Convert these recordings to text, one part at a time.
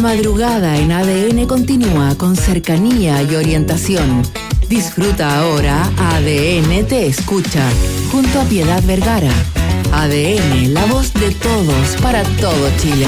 La madrugada en ADN continúa con cercanía y orientación. Disfruta ahora ADN Te Escucha, junto a Piedad Vergara. ADN, la voz de todos para todo Chile.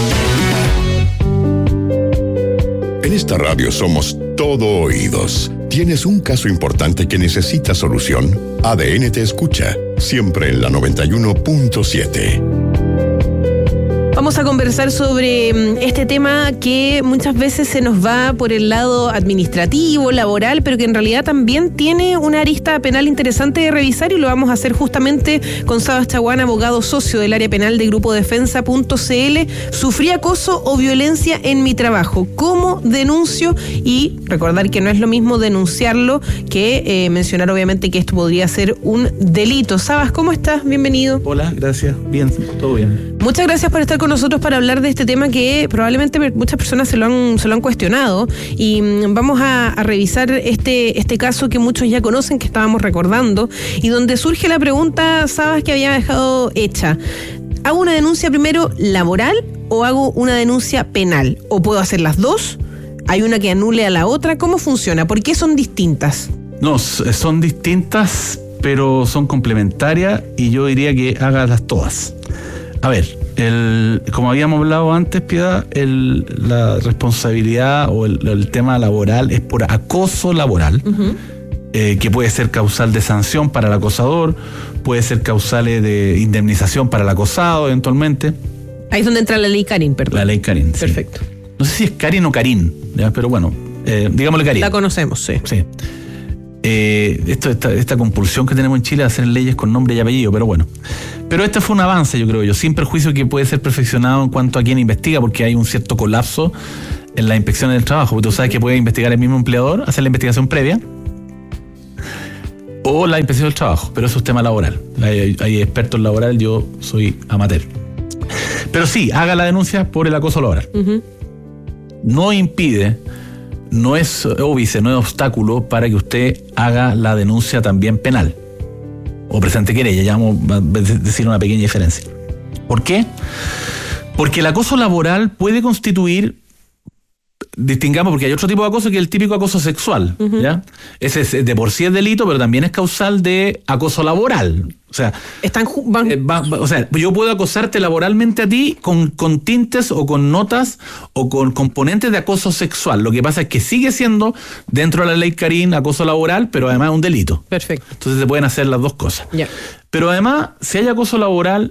En esta radio somos todo oídos. ¿Tienes un caso importante que necesita solución? ADN Te Escucha, siempre en la 91.7. Vamos a conversar sobre este tema que muchas veces se nos va por el lado administrativo, laboral, pero que en realidad también tiene una arista penal interesante de revisar, y lo vamos a hacer justamente con Sabas Chaguán, abogado socio del área penal de Grupo Defensa.cl. Sufrí acoso o violencia en mi trabajo. ¿Cómo denuncio? Y recordar que no es lo mismo denunciarlo que mencionar obviamente que esto podría ser un delito. Sabas, ¿cómo estás? Bienvenido. Hola, gracias. Bien, todo bien. Muchas gracias por estar con nosotros para hablar de este tema que probablemente muchas personas se lo han cuestionado, y vamos a revisar este caso que muchos ya conocen, que estábamos recordando, y donde surge la pregunta, Sabas, que había dejado hecha. ¿Hago una denuncia primero laboral o hago una denuncia penal? ¿O puedo hacer las dos? ¿Hay una que anule a la otra? ¿Cómo funciona? ¿Por qué son distintas? No, son distintas, pero son complementarias, y yo diría que hágalas todas. A ver, como habíamos hablado antes, Piedad, la responsabilidad o el tema laboral es por acoso laboral, que puede ser causal de sanción para el acosador, puede ser causal de indemnización para el acosado eventualmente. Ahí es donde entra la ley Karin, perdón. La ley Karin, perfecto. Sí. No sé si es Karin o Karin, ¿ya? Pero bueno, digámosle Karin. La conocemos, sí. Sí. Esta compulsión que tenemos en Chile de hacer leyes con nombre y apellido, pero bueno. Pero este fue un avance, yo creo, sin perjuicio que puede ser perfeccionado en cuanto a quien investiga, porque hay un cierto colapso en las inspecciones del trabajo. Porque tú sabes que puede investigar el mismo empleador, hacer la investigación previa, o la inspección del trabajo, pero eso es tema laboral. Hay expertos laborales, yo soy amateur. Pero sí, haga la denuncia por el acoso laboral. No impide, no es óbice, no es obstáculo para que usted haga la denuncia también penal o presente querella. Ya vamos a decir una pequeña diferencia. ¿Por qué? Porque el acoso laboral puede constituir, distingamos, porque hay otro tipo de acoso que es el típico acoso sexual, ¿ya? Ese es, de por sí es delito, pero también es causal de acoso laboral. O sea, yo puedo acosarte laboralmente a ti con tintes o con notas o con componentes de acoso sexual. Lo que pasa es que sigue siendo, dentro de la ley Karin, acoso laboral, pero además es un delito. Perfecto. Entonces se pueden hacer las dos cosas. Yeah. Pero además, si hay acoso laboral,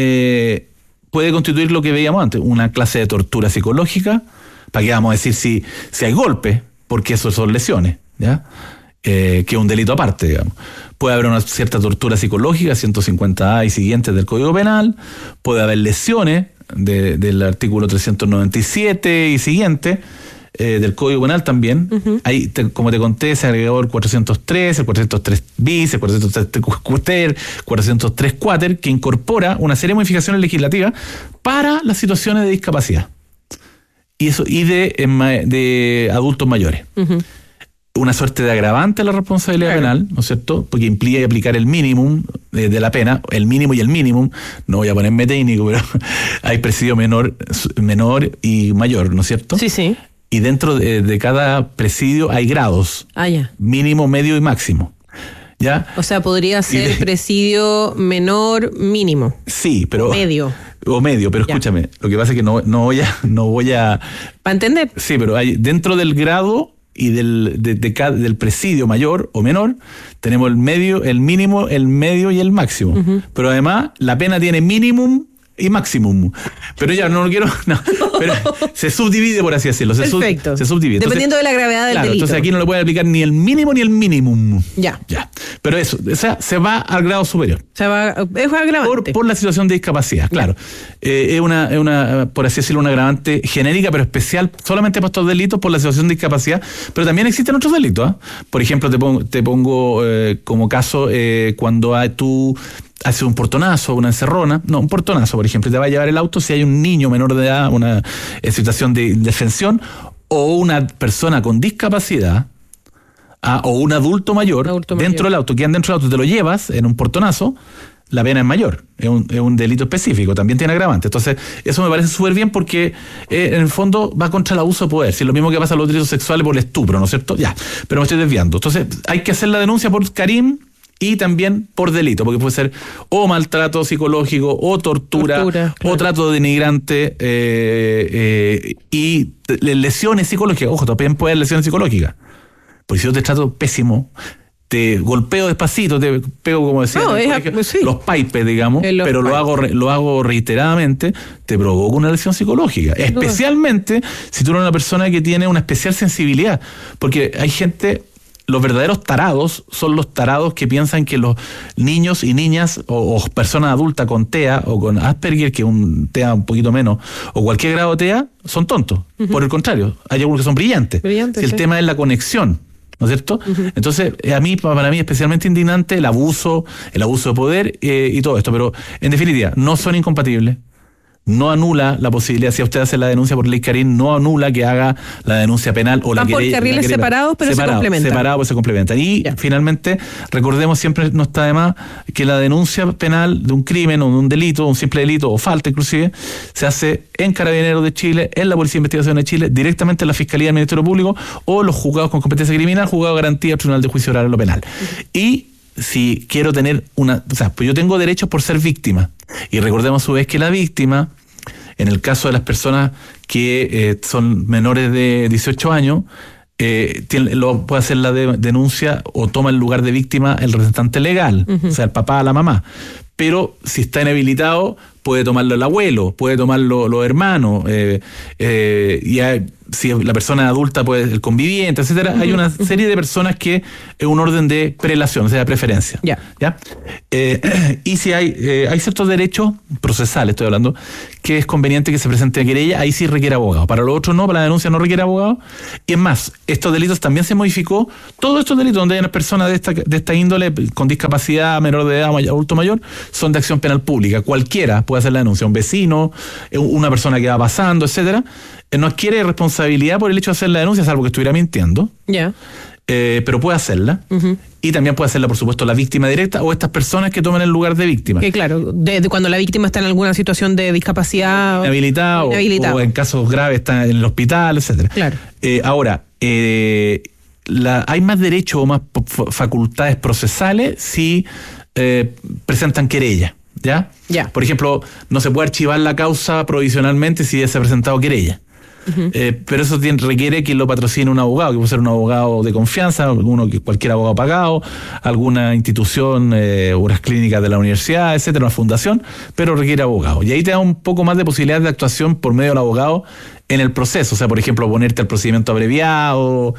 puede constituir lo que veíamos antes, una clase de tortura psicológica. ¿Para qué vamos a decir si hay golpes? Porque eso son lesiones, ¿ya? Que es un delito aparte, digamos. Puede haber una cierta tortura psicológica, 150A y siguientes del Código Penal. Puede haber lesiones del artículo 397 y siguiente del Código Penal también. Ahí, como te conté, se agregó el 403, el 403 bis, el 403 cuater, 403 cuater, que incorpora una serie de modificaciones legislativas para las situaciones de discapacidad. Y de adultos mayores. Una suerte de agravante a la responsabilidad penal, ¿no es cierto? Porque implica aplicar el mínimo de la pena, el mínimo y el mínimo. No voy a ponerme técnico, pero hay presidio menor y mayor, ¿no es cierto? Sí, sí. Y dentro de cada presidio hay grados. Ya. Mínimo, medio y máximo. ¿Ya? O sea, podría ser presidio menor, mínimo. Sí, pero... medio, pero escúchame, lo que pasa es que no voy a... ¿Para entender? Sí, pero hay dentro del grado y del presidio mayor o menor, tenemos el medio, el mínimo, el medio y el máximo. Pero además, la pena tiene mínimo y máximo. Pero ya no lo quiero... No, pero se subdivide, por así decirlo. Perfecto. Se subdivide. Dependiendo de la gravedad del delito. Entonces aquí no le puede aplicar ni el mínimo ni el mínimo. Ya. Pero eso, o sea, se va al grado superior. Es agravante. Por la situación de discapacidad, claro. Es una, por así decirlo, una agravante genérica, pero especial solamente para estos delitos por la situación de discapacidad. Pero también existen otros delitos, ¿eh? Por ejemplo, te pongo como caso cuando tú hace un portonazo, una encerrona, un portonazo, por ejemplo, te va a llevar el auto si hay un niño menor de edad, una situación de indefensión, o una persona con discapacidad, o un adulto mayor dentro del auto, que anda dentro del auto, te lo llevas en un portonazo, la pena es mayor, es un delito específico, también tiene agravante. Entonces, eso me parece súper bien porque en el fondo va contra el abuso de poder. Si es lo mismo que pasa en los delitos sexuales por el estupro, ¿no es cierto? Ya, pero me estoy desviando. Entonces, hay que hacer la denuncia por Karim y también por delito, porque puede ser o maltrato psicológico, o tortura claro. O trato denigrante y lesiones psicológicas. Ojo, también puede haber lesiones psicológicas. Porque si yo te trato pésimo, te golpeo despacito, te pego, como decía, sí. Los pipes, digamos, pero lo hago reiteradamente, te provoca una lesión psicológica. Especialmente si tú eres una persona que tiene una especial sensibilidad. Porque hay gente, los verdaderos tarados son los tarados que piensan que los niños y niñas o personas adultas con TEA o con Asperger, que es un TEA un poquito menos, o cualquier grado de TEA, son tontos. Uh-huh. Por el contrario, hay algunos que son brillantes. Si el tema es la conexión, ¿no es cierto? Uh-huh. Entonces, para mí especialmente indignante el abuso de poder y todo esto, pero en definitiva, no son incompatibles. No anula la posibilidad, si usted hace la denuncia por ley Karim, no anula que haga la denuncia penal o la querella. Van por carriles separados, pero se complementan. Separados, pero se complementan. Y finalmente, recordemos siempre, no está de más, que la denuncia penal de un crimen o de un delito, un simple delito o falta inclusive, se hace en Carabineros de Chile, en la Policía de Investigación de Chile, directamente en la Fiscalía del Ministerio Público o los juzgados con competencia criminal, juzgado de garantía, Tribunal de Juicio Oral en lo penal. Uh-huh. Y si quiero tener pues yo tengo derechos por ser víctima. Y recordemos a su vez que la víctima, en el caso de las personas que son menores de 18 años, puede hacer la denuncia o toma el lugar de víctima el representante legal, uh-huh. O sea, el papá, la mamá. Pero si está inhabilitado, puede tomarlo el abuelo, puede tomarlo los hermanos, si la persona adulta, puede el conviviente, etcétera. Uh-huh. Hay una serie de personas que es un orden de prelación, o sea, de preferencia. Yeah. ¿Ya? Y si hay ciertos derechos procesales, estoy hablando, que es conveniente que se presente querella, ahí sí requiere abogado. Para lo otro no, para la denuncia no requiere abogado. Y es más, estos delitos también se modificó, todos estos delitos donde hay una persona de esta índole con discapacidad, menor de edad, adulto mayor, son de acción penal pública. Cualquiera puede hacer la denuncia, un vecino, una persona que va pasando, etcétera. No adquiere responsabilidad por el hecho de hacer la denuncia, salvo que estuviera mintiendo. Ya. Pero puede hacerla. Uh-huh. Y también puede hacerla, por supuesto, la víctima directa o estas personas que toman el lugar de víctima. Que claro, de cuando la víctima está en alguna situación de discapacidad. Inhabilitado. O en casos graves está en el hospital, etcétera. Claro. Ahora, hay más derechos o más facultades procesales si presentan querella. ¿Ya? Ya. Por ejemplo, no se puede archivar la causa provisionalmente si ya se ha presentado querella. Uh-huh. Pero eso requiere que lo patrocine un abogado, que puede ser un abogado de confianza, cualquier abogado pagado, alguna institución, unas clínicas de la universidad, etcétera, una fundación, pero requiere abogado. Y ahí te da un poco más de posibilidad de actuación por medio del abogado en el proceso. O sea, por ejemplo, ponerte el procedimiento abreviado,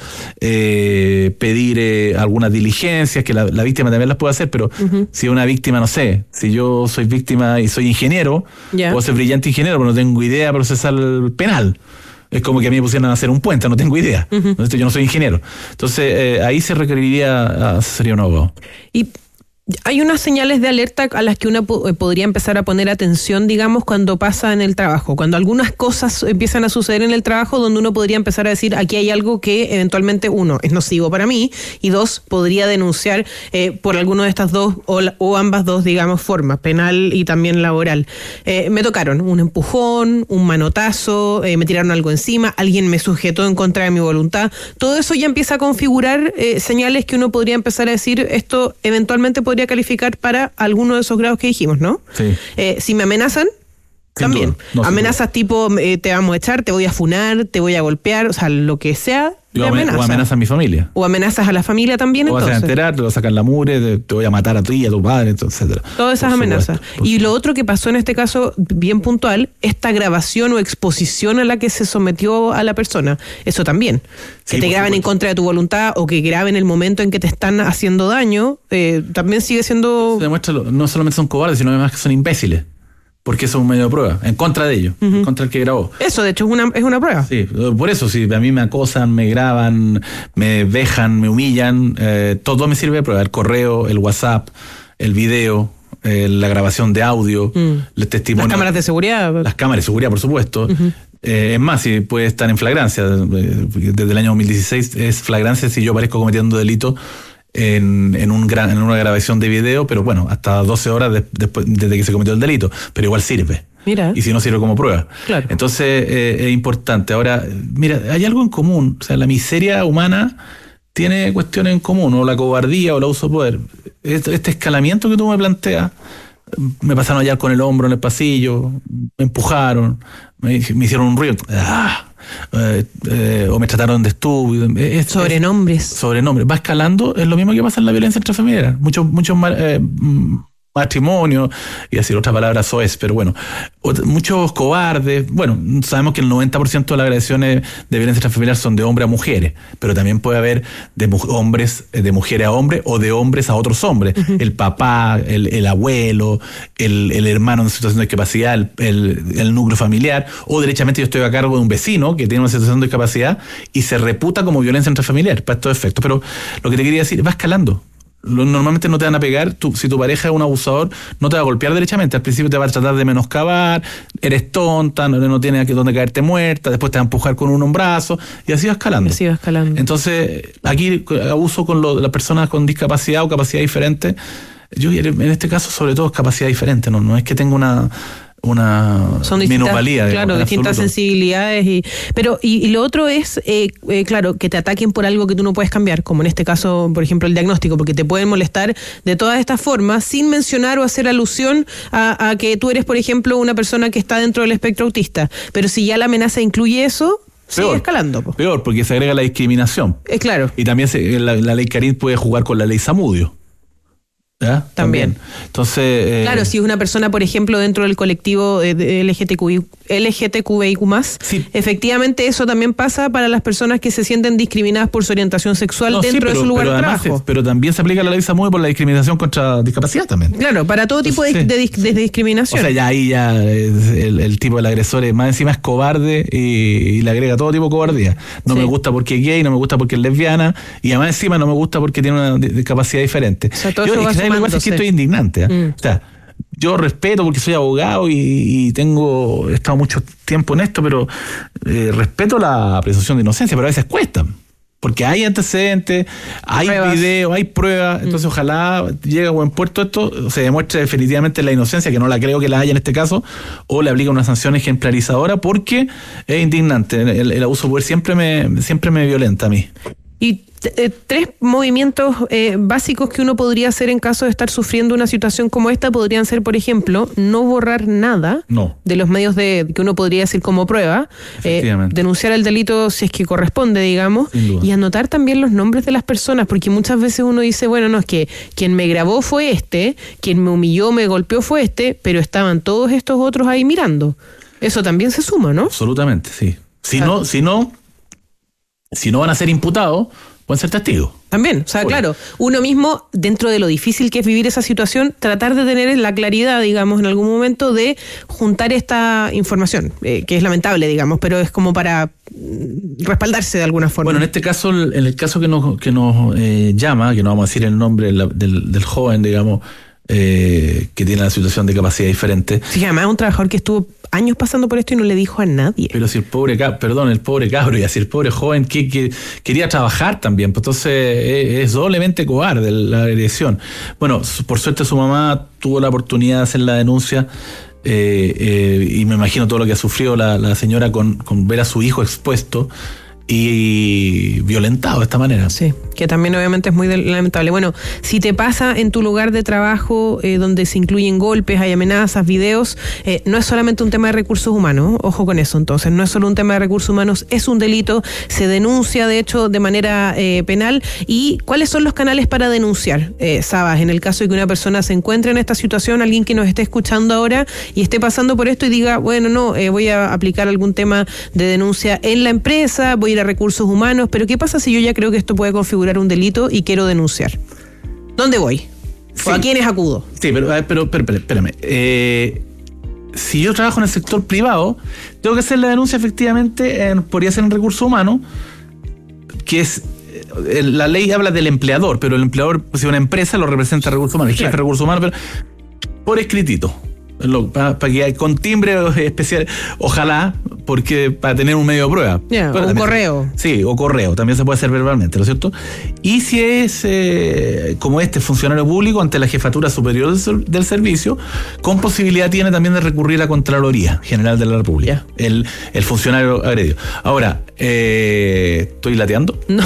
pedir algunas diligencias, que la víctima también las puede hacer, pero uh-huh. Si una víctima, no sé, si yo soy víctima y soy ingeniero, puedo ser brillante ingeniero, pero no tengo idea de procesar el penal. Es como que a mí me pusieran a hacer un puente, no tengo idea. Uh-huh. Yo no soy ingeniero. Entonces, ahí se requeriría sería un abogado. Y hay unas señales de alerta a las que uno podría empezar a poner atención, digamos, cuando pasa en el trabajo, cuando algunas cosas empiezan a suceder en el trabajo, donde uno podría empezar a decir, aquí hay algo que eventualmente, uno, es nocivo para mí, y dos, podría denunciar por alguno de estas dos o ambas dos, digamos, formas, penal y también laboral. Me tocaron un empujón, un manotazo, me tiraron algo encima, alguien me sujetó en contra de mi voluntad. Todo eso ya empieza a configurar señales que uno podría empezar a decir, esto eventualmente podría calificar para alguno de esos grados que dijimos, ¿no? Sí. Si me amenazan, también. No, amenazas tipo, te vamos a echar, te voy a funar, te voy a golpear, o sea, lo que sea. O amenazas a mi familia. O amenazas a la familia también, entonces. O vas a enterar, te vas a sacar la mugre, te voy a matar a ti y a tu padre, etcétera. Todas esas amenazas. Y lo otro que pasó en este caso, bien puntual, esta grabación o exposición a la que se sometió a la persona. Eso también. Sí, que te graben en contra de tu voluntad o que graben el momento en que te están haciendo daño, también sigue siendo... Se demuestra, no solamente son cobardes, sino además que son imbéciles. Porque eso es un medio de prueba, en contra de ellos, uh-huh. En contra del que grabó. Eso, de hecho, es una prueba. Sí, por eso, si a mí me acosan, me graban, me vejan, me humillan, todo me sirve de prueba. El correo, el WhatsApp, el video, la grabación de audio, el testimonio. Las cámaras de seguridad. Las cámaras de seguridad, por supuesto. Uh-huh. Es más, si puede estar en flagrancia. Desde el año 2016 es flagrancia si yo aparezco cometiendo delito en una grabación de video, pero bueno, hasta 12 horas después, desde que se cometió el delito, pero igual sirve. Mira. Y si no sirve como prueba. Claro. Entonces es importante. Ahora, mira, hay algo en común. O sea, la miseria humana tiene cuestiones en común, o la cobardía o el abuso de poder. Este escalamiento que tú me planteas, me pasaron allá con el hombro en el pasillo, me empujaron, me hicieron un ruido, o me trataron de estúpido. Sobrenombres. Va escalando, es lo mismo que pasa en la violencia intrafamiliar. Muchos matrimonios, y decir otra palabra soez, pero bueno, muchos cobardes. Bueno, sabemos que el 90% de las agresiones de violencia intrafamiliar son de hombre a mujeres, pero también puede haber de hombres, de mujeres a hombres, o de hombres a otros hombres. Uh-huh. El papá, el abuelo, el hermano en situación de discapacidad, el núcleo familiar, o derechamente yo estoy a cargo de un vecino que tiene una situación de discapacidad y se reputa como violencia intrafamiliar para estos efectos. Pero lo que te quería decir, va escalando. Normalmente no te van a pegar, si tu pareja es un abusador, no te va a golpear derechamente. Al principio te va a tratar de menoscabar, eres tonta, no tienes dónde caerte muerta, después te va a empujar con un brazo, y así va escalando. Entonces, aquí abuso con las personas con discapacidad o capacidad diferente. Yo en este caso, sobre todo, es capacidad diferente, no es que tenga una son minusvalía, claro, distintas sensibilidades pero lo otro es claro, que te ataquen por algo que tú no puedes cambiar, como en este caso, por ejemplo, el diagnóstico, porque te pueden molestar de todas estas formas sin mencionar o hacer alusión a que tú eres, por ejemplo, una persona que está dentro del espectro autista, pero si ya la amenaza incluye eso, sigue escalando. Peor, porque se agrega la discriminación. Claro. Y también la ley Karim puede jugar con la ley Zamudio. ¿Ya? También. Entonces, claro, si es una persona, por ejemplo, dentro del colectivo de LGTQIQ+, sí. Efectivamente eso también pasa para las personas que se sienten discriminadas por su orientación sexual dentro de su lugar de trabajo. Pero también se aplica la ley Zamudio por la discriminación contra discapacidad también. Claro, para todo tipo de discriminación. O sea, ya ahí el tipo del agresor más encima es cobarde y le agrega todo tipo de cobardía. No me gusta porque es gay, no me gusta porque es lesbiana, y además encima no me gusta porque tiene una discapacidad diferente. O sea, todo eso lo que pasa es que estoy indignante. O sea, yo respeto porque soy abogado y he estado mucho tiempo en esto, pero respeto la presunción de inocencia, pero a veces cuesta. Porque hay antecedentes, hay videos, hay pruebas, entonces ojalá llegue a buen puerto esto, se demuestre definitivamente la inocencia, que no la creo que la haya en este caso, o le aplica una sanción ejemplarizadora, porque es indignante. El abuso de poder siempre me violenta a mí. Y 3 movimientos básicos que uno podría hacer en caso de estar sufriendo una situación como esta podrían ser, por ejemplo, no borrar nada de los medios que uno podría decir como prueba, denunciar el delito si es que corresponde, digamos, y anotar también los nombres de las personas, porque muchas veces uno dice, bueno, no, es que quien me grabó fue quien me humilló, me golpeó fue pero estaban todos estos otros ahí mirando. Eso también se suma, ¿no? Absolutamente, sí. Si no van a ser imputados, pueden ser testigos. También, o sea, claro, uno mismo, dentro de lo difícil que es vivir esa situación, tratar de tener la claridad, digamos, en algún momento de juntar esta información, que es lamentable, digamos, pero es como para respaldarse de alguna forma. Bueno, en este caso, en el caso que nos llama, que no vamos a decir el nombre del joven, digamos, que tiene la situación de capacidad diferente. Sí, además es un trabajador que estuvo años pasando por esto y no le dijo a nadie. Pero si el pobre cabro y así el pobre joven que quería trabajar también, pues entonces es doblemente cobarde la agresión. Bueno, por suerte su mamá tuvo la oportunidad de hacer la denuncia, y me imagino todo lo que ha sufrido la señora con ver a su hijo expuesto y violentado de esta manera. Sí, que también obviamente es muy lamentable. Bueno, si te pasa en tu lugar de trabajo, donde se incluyen golpes, hay amenazas, videos, no es solamente un tema de recursos humanos, ojo con eso. Entonces, no es solo un tema de recursos humanos, es un delito, se denuncia de hecho de manera penal. ¿Y cuáles son los canales para denunciar? Sabas, en el caso de que una persona se encuentre en esta situación, alguien que nos esté escuchando ahora y esté pasando por esto y diga, bueno, no, voy a aplicar algún tema de denuncia en la empresa, voy a ir a recursos humanos, pero ¿qué pasa si yo ya creo que esto puede configurar un delito y quiero denunciar? ¿Dónde voy? ¿O a quiénes acudo? Sí, pero espérame. Si yo trabajo en el sector privado, tengo que hacer la denuncia efectivamente, podría ser en recursos humanos, que es, la ley habla del empleador, pero el empleador, si una empresa lo representa recursos humanos, el jefe de recursos humanos, pero por escritito. Para que con timbre especial, ojalá, porque para tener un medio de prueba. O un correo. Sí, o correo, también se puede hacer verbalmente, ¿no es cierto? Y si es como funcionario público ante la Jefatura Superior del Servicio, con posibilidad tiene también de recurrir a la Contraloría General de la República, el funcionario agredido. Ahora, ¿estoy lateando? No.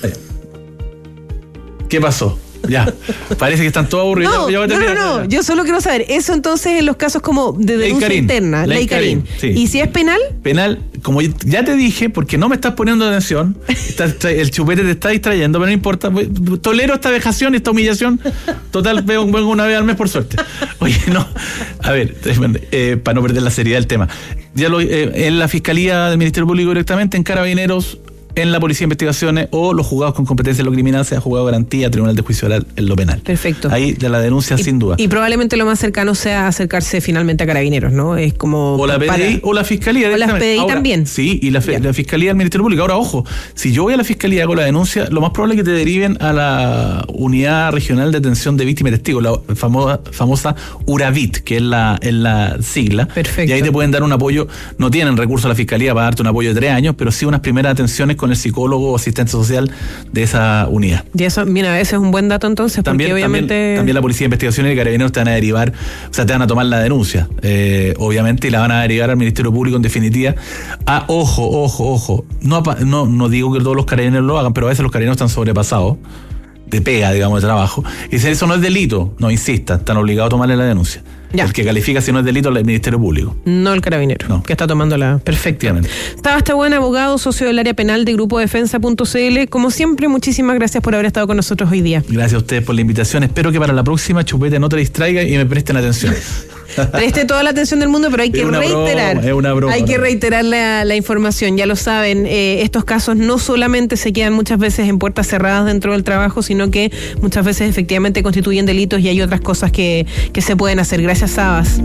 ¿Qué pasó? Ya, parece que están todos aburridos. No. Yo solo quiero saber, eso entonces en los casos como de denuncia interna, Ley Carín. Sí. ¿Y si es penal? Penal, como ya te dije, porque no me estás poniendo atención, el chupete te está distrayendo, pero no importa. Tolero esta vejación, esta humillación. Total, vengo una vez al mes por suerte. Oye, no. A ver, para no perder la seriedad del tema. En la Fiscalía del Ministerio Público directamente, en Carabineros, en la Policía de Investigaciones o los juzgados con competencia en lo criminal, sea juzgado de garantía, Tribunal de Juicio Oral en lo penal. Perfecto. Ahí de la denuncia sin duda. Y probablemente lo más cercano sea acercarse finalmente a Carabineros, ¿no? Es como... O la PDI o la Fiscalía. O las PDI ahora, también. Sí, y la Fiscalía del Ministerio Público. Ahora, ojo, si yo voy a la Fiscalía y hago la denuncia, lo más probable es que te deriven a la Unidad Regional de Atención de Víctimas y Testigos, la famosa URAVIT, que es la sigla. Perfecto. Y ahí te pueden dar un apoyo. No tienen recursos a la Fiscalía para darte un apoyo de 3 años, pero sí unas primeras atenciones con el psicólogo o asistente social de esa unidad. Y eso, mira, ese es un buen dato entonces, también, porque obviamente... También la Policía de Investigaciones y Carabineros te van a derivar, o sea, te van a tomar la denuncia, obviamente, y la van a derivar al Ministerio Público en definitiva. Ojo. No digo que todos los carabineros lo hagan, pero a veces los carabineros están sobrepasados de pega, digamos, de trabajo. Y si eso no es delito, no insistan, están obligados a tomarle la denuncia. Ya. El que califica si no es delito es el Ministerio Público. No el carabinero, no. Que está tomando la... Perfectamente. Buen abogado, socio del área penal de Grupo Defensa.cl. Como siempre, muchísimas gracias por haber estado con nosotros hoy día. Gracias a ustedes por la invitación. Espero que para la próxima, Chupete, no te distraiga y me presten atención. Preste toda la atención del mundo, pero hay que reiterar. Es una broma. Hay que reiterar la información. Ya lo saben, estos casos no solamente se quedan muchas veces en puertas cerradas dentro del trabajo, sino que muchas veces efectivamente constituyen delitos y hay otras cosas que se pueden hacer. Gracias, Sabas.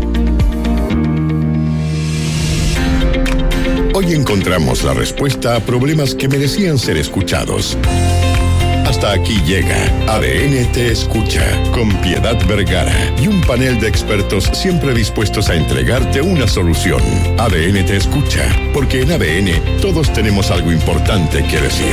Hoy encontramos la respuesta a problemas que merecían ser escuchados. Hasta aquí llega ADN Te Escucha con Piedad Vergara y un panel de expertos siempre dispuestos a entregarte una solución. ADN Te Escucha, porque en ADN todos tenemos algo importante que decir.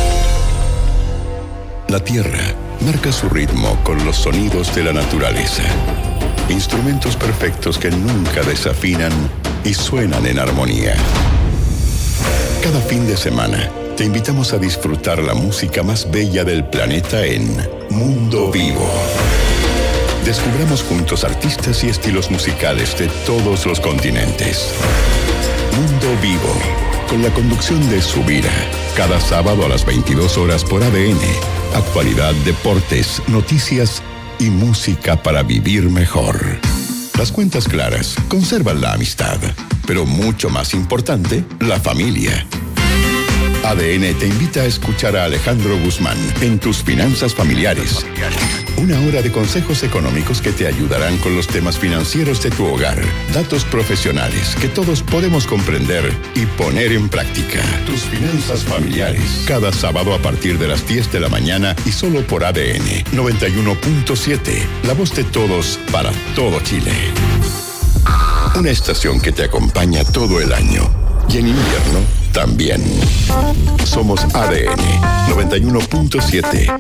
La Tierra marca su ritmo con los sonidos de la naturaleza. Instrumentos perfectos que nunca desafinan y suenan en armonía. Cada fin de semana te invitamos a disfrutar la música más bella del planeta en Mundo Vivo. Descubramos juntos artistas y estilos musicales de todos los continentes. Mundo Vivo, con la conducción de Subira, cada sábado a las 22 horas por ADN. Actualidad, deportes, noticias y música para vivir mejor. Las cuentas claras conservan la amistad, pero mucho más importante, la familia. ADN te invita a escuchar a Alejandro Guzmán en Tus Finanzas Familiares. Una hora de consejos económicos que te ayudarán con los temas financieros de tu hogar. Datos profesionales que todos podemos comprender y poner en práctica. Tus Finanzas Familiares. Cada sábado a partir de las 10 de la mañana y solo por ADN 91.7. La voz de todos para todo Chile. Una estación que te acompaña todo el año. Y en invierno también. Somos ADN 91.7.